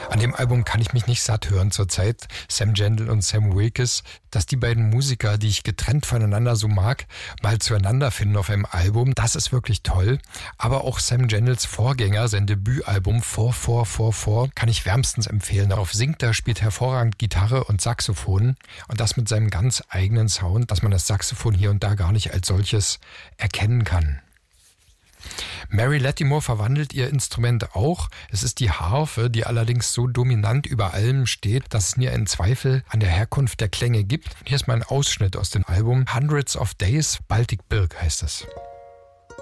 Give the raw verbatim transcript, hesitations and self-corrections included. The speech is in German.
An dem Album kann ich mich nicht satt hören zurzeit. Sam Gendel und Sam Wilkes, dass die beiden Musiker, die ich getrennt voneinander so mag, mal zueinander finden auf einem Album, das ist wirklich toll. Aber auch Sam Gendels Vorgänger, sein Debütalbum vier vier vier vier, kann ich wärmstens empfehlen. Darauf singt er, spielt hervorragend Gitarre und Saxophon und das mit seinem ganz eigenen Sound, dass man das Saxophon hier und da gar nicht als solches erkennen kann. Mary Lattimore verwandelt ihr Instrument auch. Es ist die Harfe, die allerdings so dominant über allem steht, dass es nie einen Zweifel an der Herkunft der Klänge gibt. Hier ist mal ein Ausschnitt aus dem Album Hundreds of Days, Baltic Birk heißt es.